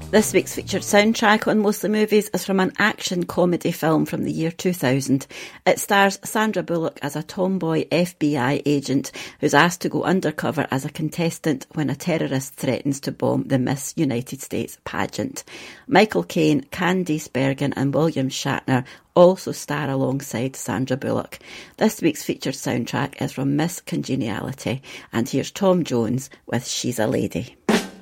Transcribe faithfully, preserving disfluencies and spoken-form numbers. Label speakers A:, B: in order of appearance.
A: This week's featured soundtrack on Mostly Movies is from an action comedy film from the year two thousand. It stars Sandra Bullock as a tomboy F B I agent who's asked to go undercover as a contestant when a terrorist threatens to bomb the Miss United States pageant. Michael Caine, Candice Bergen and William Shatner also star alongside Sandra Bullock. This week's featured soundtrack is from Miss Congeniality, and here's Tom Jones with She's a Lady.